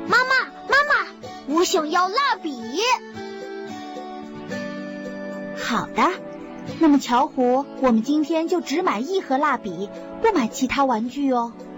妈妈，我想要蜡笔。 好的，那么巧虎，我们今天就只买1盒蜡笔，不买其他玩具哦。